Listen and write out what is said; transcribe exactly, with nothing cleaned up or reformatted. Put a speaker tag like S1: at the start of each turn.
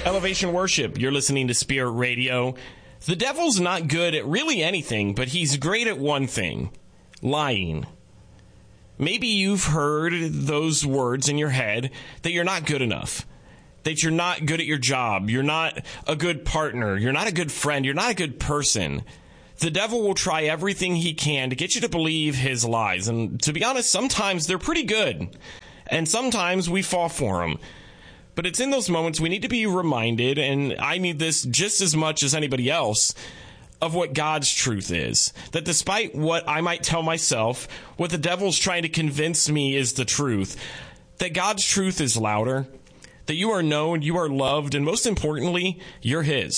S1: Elevation Worship, you're listening to Spirit Radio. The devil's not good at really anything, but he's great at one thing: lying. Maybe you've heard those words in your head that you're not good enough, that you're not good at your job, you're not a good partner, you're not a good friend, you're not a good person. The devil will try everything he can to get you to believe his lies. And to be honest, sometimes they're pretty good. And sometimes we fall for them. But it's in those moments we need to be reminded, and I need this just as much as anybody else, of what God's truth is. That despite what I might tell myself, what the devil's trying to convince me is the truth, that God's truth is louder, that you are known, you are loved, and most importantly, you're his.